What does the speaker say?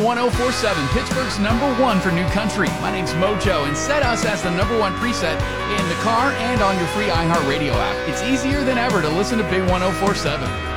1047, Pittsburgh's #1 for new country. My name's Mojo, and set us as the #1 preset in the car and on your free iHeartRadio app. It's easier than ever to listen to Big 1047.